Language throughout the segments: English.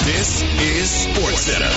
This is SportsCenter.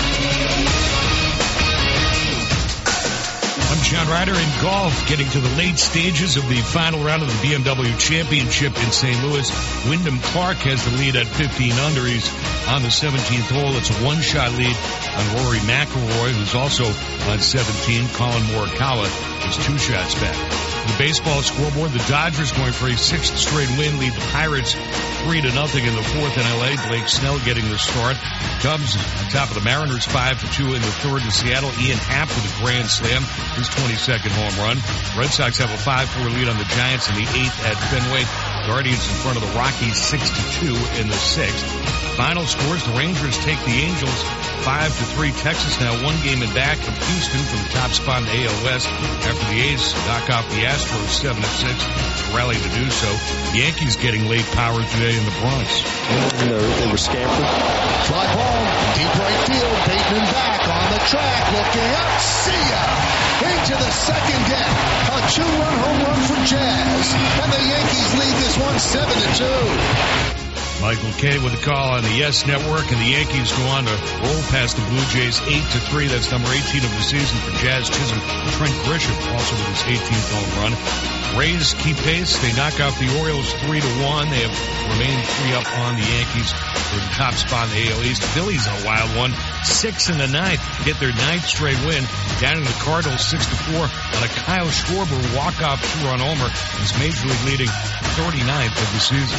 I'm John Ryder in golf, getting to the late stages of the final round of the BMW Championship in St. Louis. Wyndham Clark has the lead at 15 under. He's on the 17th hole. It's a one-shot lead on Rory McIlroy, who's also on 17. Colin Morikawa is 2 shots back. The baseball scoreboard, the Dodgers going for a 6th straight win, lead the Pirates 3-0 in the 4th in L.A. Blake Snell getting the start. Cubs on top of the Mariners 5-2 in the 3rd in Seattle. Ian Happ with a grand slam, his 22nd home run. Red Sox have a 5-4 lead on the Giants in the 8th at Fenway. Guardians in front of the Rockies 6-2 in the 6th. Final scores, the Rangers take the Angels 5-3. Texas now 1 game in back of Houston for the top spot in the AL West after the A's knock off the Astros 7-6. Rally to do so. Yankees getting late power today in the Bronx. They were scampered. Fly ball, deep right field. Bateman back on the track, looking up. See ya! Into the second deck. A 2-run home run for Jazz. And the Yankees lead this one 7-2. Michael Kay with a call on the Yes Network, and the Yankees go on to roll past the Blue Jays 8-3. That's number 18 of the season for Jazz Chisholm. Trent Grisham also with his 18th home run. Rays keep pace. They knock out the Orioles 3-1. They have remained 3 up on the Yankees for the top spot in the AL East. Phillies a wild one, 6 in the 9th, get their 9th straight win. Down in the Cardinals 6-4 on a Kyle Schwarber walk-off 2-run homer. He's Major League leading 39th of the season.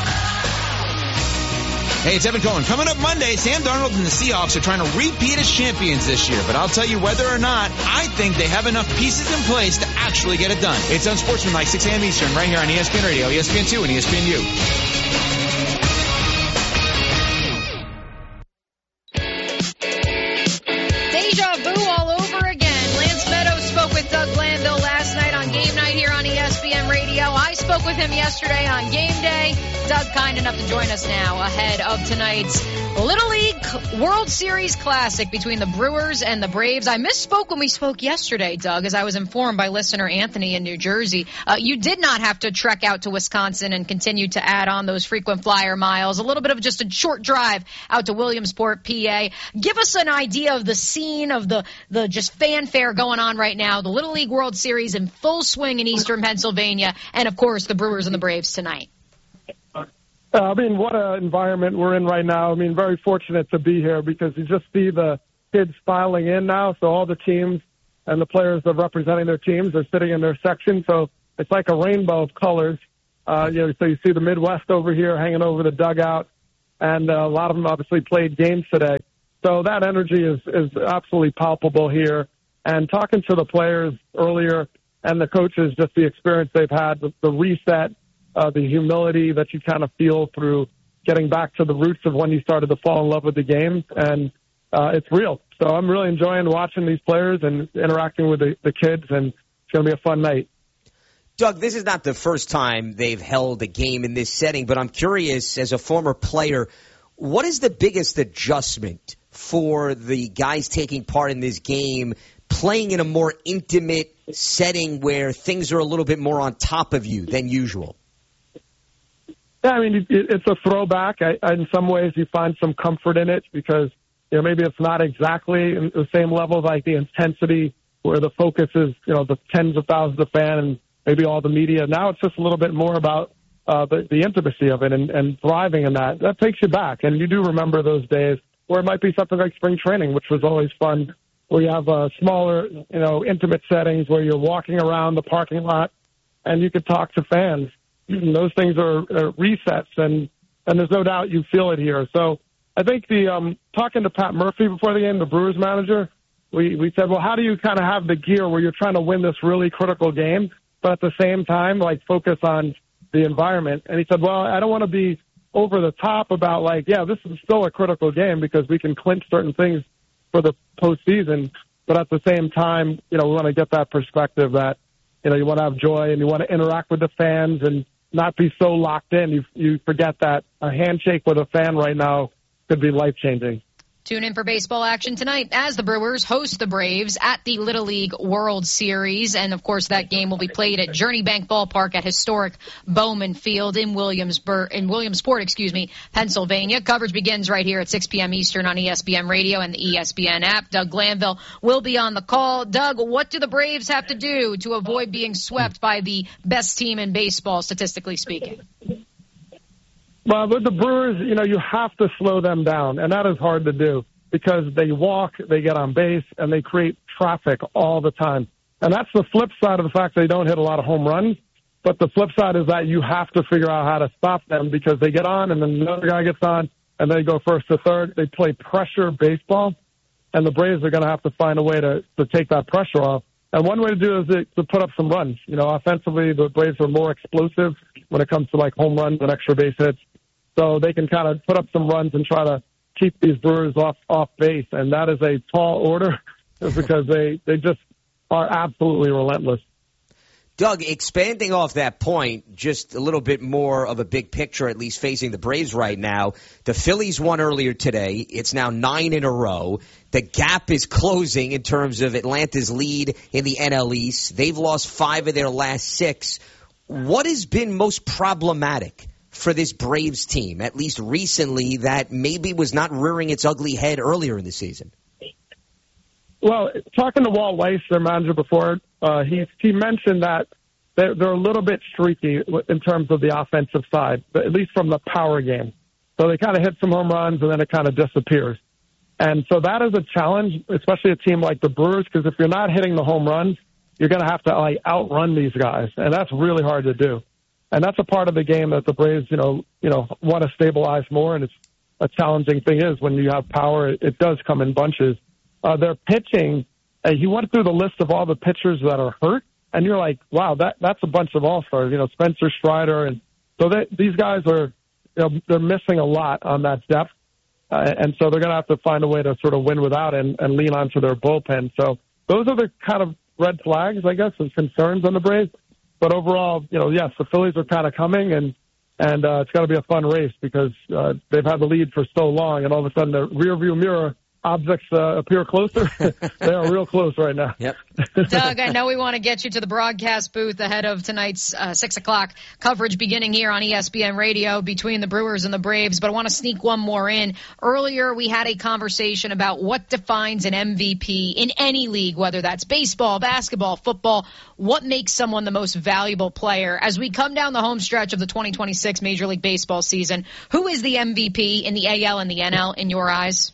Hey, it's Evan Cohen. Coming up Monday, Sam Darnold and the Seahawks are trying to repeat as champions this year. But I'll tell you whether or not, I think they have enough pieces in place to actually get it done. It's Unsportsmanlike, 6 a.m. Eastern, right here on ESPN Radio, ESPN2, and ESPNU. Deja vu all over again. Lance Meadows spoke with Doug Glanville last night on Game Night here on ESPN Radio. I spoke with him yesterday on Game Day. Doug, kind enough to join us now ahead of tonight's Little League World Series Classic between the Brewers and the Braves. I misspoke when we spoke yesterday, Doug, as I was informed by listener Anthony in New Jersey. You did not have to trek out to Wisconsin and continue to add on those frequent flyer miles. A little bit of just a short drive out to Williamsport, PA. Give us an idea of the scene of the just fanfare going on right now. The Little League World Series in full swing in Eastern Pennsylvania, and of course the Brewers and the Braves tonight. What an environment we're in right now. Very fortunate to be here because you just see the kids filing in now. So all the teams and the players that are representing their teams are sitting in their section. So it's like a rainbow of colors. So you see the Midwest over here hanging over the dugout, and a lot of them obviously played games today. So that energy is absolutely palpable here. And talking to the players earlier and the coaches, just the experience they've had, the reset, the humility that you kind of feel through getting back to the roots of when you started to fall in love with the game. And it's real. So I'm really enjoying watching these players and interacting with the kids, and it's going to be a fun night. Doug, this is not the first time they've held a game in this setting, but I'm curious, as a former player, what is the biggest adjustment for the guys taking part in this game, playing in a more intimate setting where things are a little bit more on top of you than usual? Yeah, it's a throwback. In some ways, you find some comfort in it because, maybe it's not exactly the same level, like the intensity where the focus is, the tens of thousands of fans and maybe all the media. Now it's just a little bit more about the intimacy of it and thriving in that. That takes you back. And you do remember those days where it might be something like spring training, which was always fun, where you have smaller, intimate settings where you're walking around the parking lot and you could talk to fans. Those things are resets, and there's no doubt you feel it here. So I think talking to Pat Murphy before the game, the Brewers manager, we said, well, how do you kind of have the gear where you're trying to win this really critical game, but at the same time, focus on the environment? And he said, well, I don't want to be over the top about this is still a critical game because we can clinch certain things for the postseason, but at the same time, we want to get that perspective that, you want to have joy and you want to interact with the fans and not be so locked in. You forget that a handshake with a fan right now could be life-changing. Tune in for baseball action tonight as the Brewers host the Braves at the Little League World Series. And, of course, that game will be played at Journey Bank Ballpark at historic Bowman Field in Williamsport, Pennsylvania. Coverage begins right here at 6 p.m. Eastern on ESPN Radio and the ESPN app. Doug Glanville will be on the call. Doug, what do the Braves have to do to avoid being swept by the best team in baseball, statistically speaking? Well, with the Brewers, you have to slow them down, and that is hard to do because they walk, they get on base, and they create traffic all the time. And that's the flip side of the fact they don't hit a lot of home runs. But the flip side is that you have to figure out how to stop them because they get on, and then another guy gets on, and they go first to third. They play pressure baseball, and the Braves are going to have to find a way to take that pressure off. And one way to do it is to put up some runs. Offensively, the Braves are more explosive when it comes to like home runs and extra base hits. So they can kind of put up some runs and try to keep these Brewers off base. And that is a tall order because they just are absolutely relentless. Doug, expanding off that point, just a little bit more of a big picture, at least facing the Braves right now. The Phillies won earlier today. It's now 9 in a row. The gap is closing in terms of Atlanta's lead in the NL East. They've lost 5 of their last 6. What has been most problematic for this Braves team, at least recently, that maybe was not rearing its ugly head earlier in the season? Well, talking to Walt Weiss, their manager before, he mentioned that they're a little bit streaky in terms of the offensive side, but at least from the power game. So they kind of hit some home runs and then it kind of disappears. And so that is a challenge, especially a team like the Brewers, because if you're not hitting the home runs, you're going to have to outrun these guys, and that's really hard to do. And that's a part of the game that the Braves, want to stabilize more. And it's a challenging thing is when you have power, it does come in bunches. Their pitching, he went through the list of all the pitchers that are hurt, and you're like, wow, that's a bunch of all-stars. Spencer Strider, and so these guys are, they're missing a lot on that depth, and so they're going to have to find a way to sort of win without and lean onto their bullpen. So those are the kind of red flags, I guess, and concerns on the Braves. But overall, yes, the Phillies are kind of coming, and it's got to be a fun race because they've had the lead for so long, and all of a sudden the rearview mirror objects appear closer. They are real close right now. Yep. Doug, I know we want to get you to the broadcast booth ahead of tonight's 6 o'clock coverage beginning here on ESPN Radio between the Brewers and the Braves, but I want to sneak one more in. Earlier, we had a conversation about what defines an MVP in any league, whether that's baseball, basketball, football. What makes someone the most valuable player? As we come down the home stretch of the 2026 Major League Baseball season, who is the MVP in the AL and the NL in your eyes?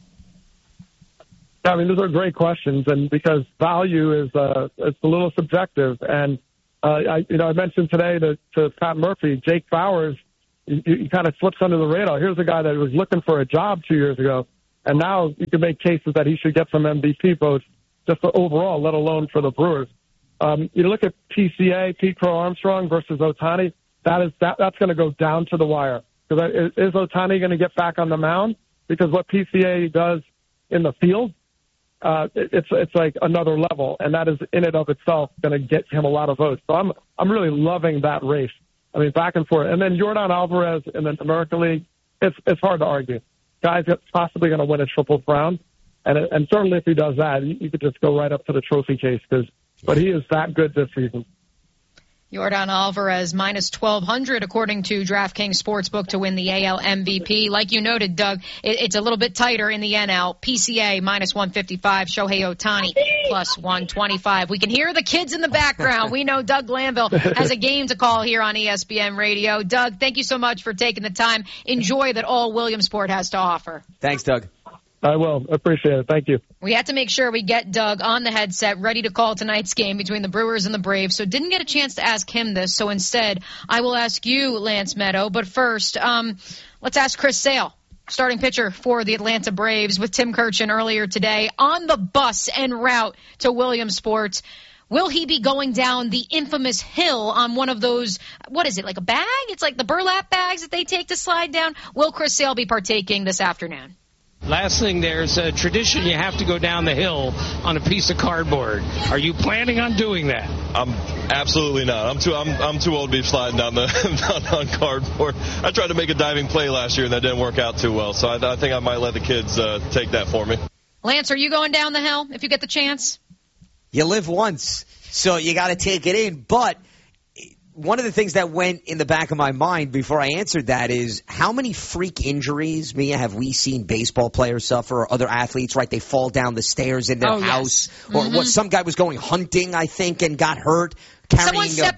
I mean, those are great questions, and because value is it's a little subjective. And I mentioned today to Pat Murphy, Jake Bauers, he kind of slips under the radar. Here's a guy that was looking for a job 2 years ago, and now you can make cases that he should get some MVP votes just for overall, let alone for the Brewers. You look at PCA, Pete Crow Armstrong versus Ohtani. That's going to go down to the wire. Because is Ohtani going to get back on the mound? Because what PCA does in the field, it's like another level, and that is in and of itself going to get him a lot of votes. So I'm really loving that race. I mean, back and forth. And then Yordan Alvarez in the American League, it's hard to argue. Guy's possibly going to win a Triple Crown, and certainly if he does that, you could just go right up to the trophy case. But he is that good this season. Yordan Alvarez minus 1,200 according to DraftKings Sportsbook to win the AL MVP. Like you noted, Doug, it's a little bit tighter in the NL. PCA minus 155, Shohei Ohtani plus 125. We can hear the kids in the background. We know Doug Glanville has a game to call here on ESPN Radio. Doug, thank you so much for taking the time. Enjoy that all Williamsport has to offer. Thanks, Doug. I will. Appreciate it. Thank you. We had to make sure we get Doug on the headset ready to call tonight's game between the Brewers and the Braves, so didn't get a chance to ask him this. So instead, I will ask you, Lance Meadow. But first, let's ask Chris Sale, starting pitcher for the Atlanta Braves, with Tim Kurkjian earlier today on the bus en route to Williamsport. Will he be going down the infamous hill on one of those, what is it, like a bag? It's like the burlap bags that they take to slide down. Will Chris Sale be partaking this afternoon? Last thing, there's a tradition you have to go down the hill on a piece of cardboard. Are you planning on doing that? Absolutely not. I'm too old to be sliding down on cardboard. I tried to make a diving play last year and that didn't work out too well. So I think I might let the kids take that for me. Lance, are you going down the hill if you get the chance? You live once, so you got to take it in. But one of the things that went in the back of my mind before I answered that is how many freak injuries, Mia, have we seen baseball players suffer or other athletes, right? They fall down the stairs in their house. Yes. Or what? Some guy was going hunting, I think, and got hurt. Someone stepped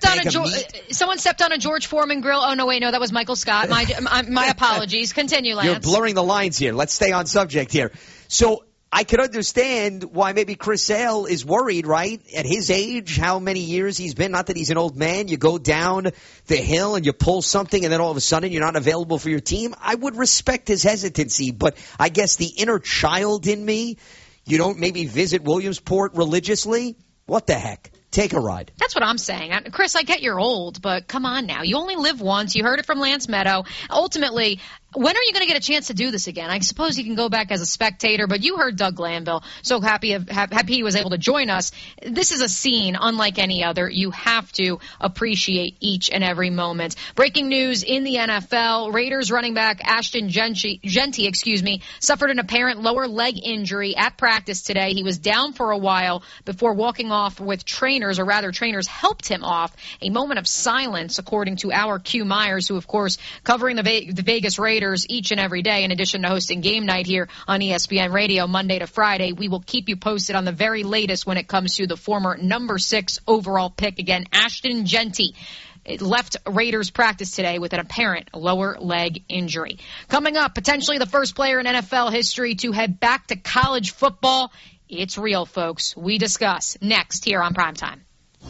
on a George Foreman grill. Oh, no, wait, no, that was Michael Scott. My apologies. Continue, Lance. You're blurring the lines here. Let's stay on subject here. So I could understand why maybe Chris Sale is worried, right? At his age, how many years he's been. Not that he's an old man. You go down the hill and you pull something and then all of a sudden you're not available for your team. I would respect his hesitancy, but I guess the inner child in me, you don't maybe visit Williamsport religiously? What the heck? Take a ride. That's what I'm saying. Chris, I get you're old, but come on now. You only live once. You heard it from Lance Meadow. Ultimately, when are you going to get a chance to do this again? I suppose you can go back as a spectator, but you heard Doug Glanville. So happy he was able to join us. This is a scene unlike any other. You have to appreciate each and every moment. Breaking news in the NFL. Raiders running back Ashton Genty, suffered an apparent lower leg injury at practice today. He was down for a while before walking off with trainers, or rather trainers helped him off. A moment of silence, according to our Q Myers, who, of course, covering the Vegas Raiders each and every day, in addition to hosting Game Night here on ESPN Radio Monday to Friday. We will keep you posted on the very latest when it comes to the former number 6 overall pick. Again, Ashton Genty left Raiders practice today with an apparent lower leg injury. Coming up, potentially the first player in NFL history to head back to college football. It's real, folks. We discuss next here on Primetime.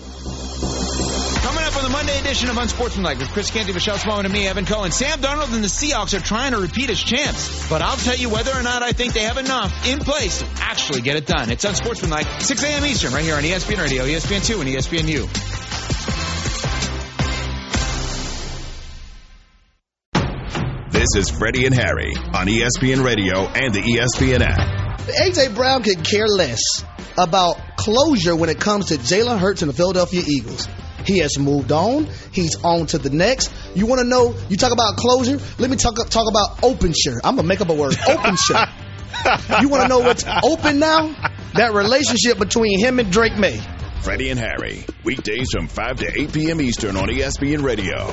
Coming up on the Monday edition of Unsportsmanlike with Chris Canty, Michelle Smallman, and me, Evan Cohen. Sam Darnold and the Seahawks are trying to repeat as champs, but I'll tell you whether or not I think they have enough in place to actually get it done. It's Unsportsmanlike, 6 a.m. Eastern, right here on ESPN Radio, ESPN2, and ESPNU. This is Freddie and Harry on ESPN Radio and the ESPN app. A.J. Brown could care less about closure when it comes to Jalen Hurts and the Philadelphia Eagles. He has moved on. He's on to the next. You want to know, you talk about closure? Let me talk about openture. I'm going to make up a word. Openture. You want to know what's open now? That relationship between him and Drake May. Freddie and Harry, weekdays from 5 to 8 p.m. Eastern on ESPN Radio.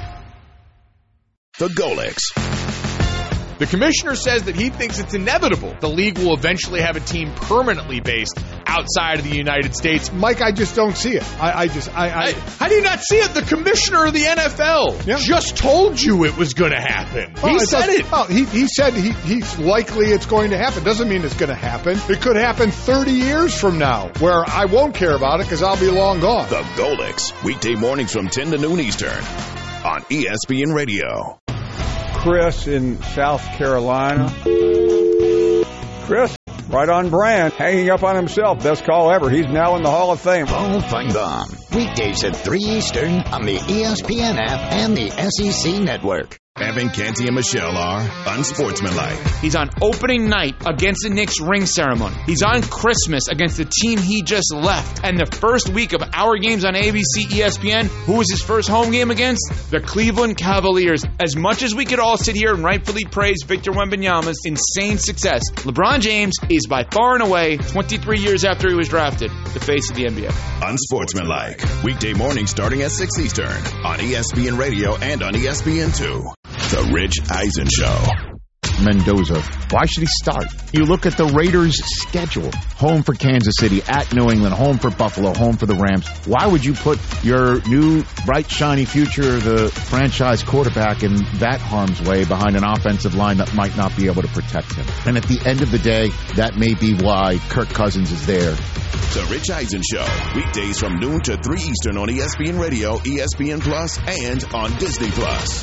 The Golics. The commissioner says that he thinks it's inevitable the league will eventually have a team permanently based outside of the United States. Mike, I just don't see it. How do you not see it? The commissioner of the NFL just told you it was going to happen. He said it. Well, he said he's likely it's going to happen. Doesn't mean it's going to happen. It could happen 30 years from now, where I won't care about it because I'll be long gone. The Golics, weekday mornings from 10 to noon Eastern on ESPN Radio. Chris in South Carolina. Chris, right on brand, hanging up on himself. Best call ever. He's now in the Hall of Fame. Paul Feinbaum, weekdays at 3 Eastern on the ESPN app and the SEC Network. Evan Canty and Michelle are Unsportsmanlike. He's on opening night against the Knicks ring ceremony. He's on Christmas against the team he just left. And the first week of our games on ABC ESPN, who was his first home game against? The Cleveland Cavaliers. As much as we could all sit here and rightfully praise Victor Wembanyama's insane success, LeBron James is by far and away, 23 years after he was drafted, the face of the NBA. Unsportsmanlike. Weekday morning starting at 6 Eastern on ESPN Radio and on ESPN2. The Rich Eisen Show. Mendoza. Why should he start? You look at the Raiders' schedule. Home for Kansas City, at New England, home for Buffalo, home for the Rams. Why would you put your new, bright, shiny future, the franchise quarterback, in that harm's way behind an offensive line that might not be able to protect him? And at the end of the day, that may be why Kirk Cousins is there. The Rich Eisen Show. Weekdays from noon to 3 Eastern on ESPN Radio, ESPN Plus, and on Disney Plus.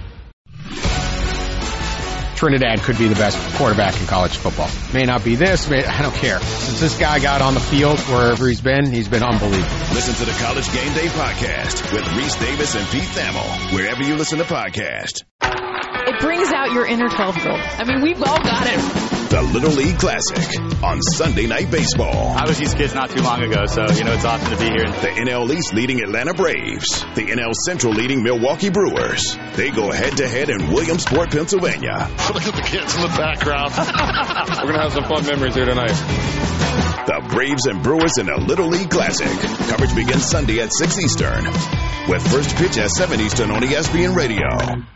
Trinidad could be the best quarterback in college football. May not be this, I don't care. Since this guy got on the field, wherever he's been unbelievable. Listen to the College Game Day Podcast with Reese Davis and Pete Thamel, wherever you listen to podcasts. It brings out your inner 12-year-old. I mean, we've all got it. the Little League Classic on Sunday Night Baseball. I was these kids not too long ago, so, it's awesome to be here. The NL East leading Atlanta Braves. The NL Central leading Milwaukee Brewers. They go head-to-head in Williamsport, Pennsylvania. Look at the kids in the background. We're going to have some fun memories here tonight. The Braves and Brewers in a Little League Classic. Coverage begins Sunday at 6 Eastern. With first pitch at 7 Eastern on ESPN Radio.